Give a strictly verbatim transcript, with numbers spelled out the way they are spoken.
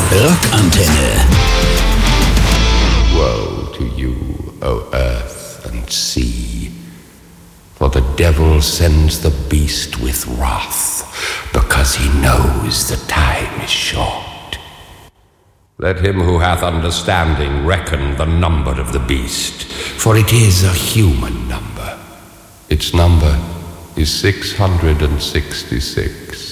Rockantenne. Woe to you, O earth and sea, for the devil sends the beast with wrath, because he knows the time is short. Let him who hath understanding reckon the number of the beast, for it is a human number. Its number is six hundred sixty-six.